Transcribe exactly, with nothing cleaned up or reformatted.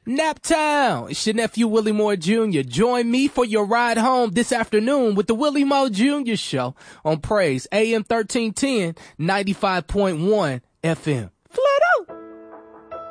Naptown, it's your nephew Willie Moore Junior Join me for your ride home this afternoon with the Willie Moore Junior Show on Praise A M thirteen ten, ninety-five point one F M.